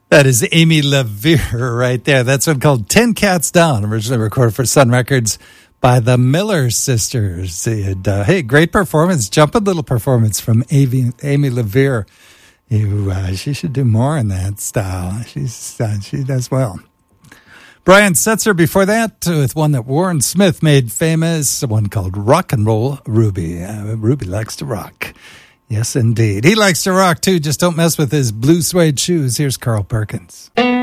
That is Amy LaVere right there. That's one called 10 Cats Down, originally recorded for Sun Records by the Miller Sisters. And, hey, great performance, jumping little performance from Amy LaVere. She should do more in that style. She does well. Brian Setzer before that with one that Warren Smith made famous, one called Rock and Roll Ruby. Ruby likes to rock. Yes, indeed. He likes to rock, too. Just don't mess with his blue suede shoes. Here's Carl Perkins.